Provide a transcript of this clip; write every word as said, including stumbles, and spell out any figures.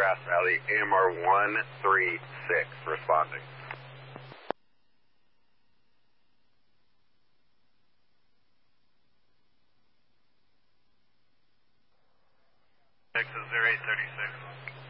Grass Valley, A M R one three six, responding. Texas zero eight thirty-six.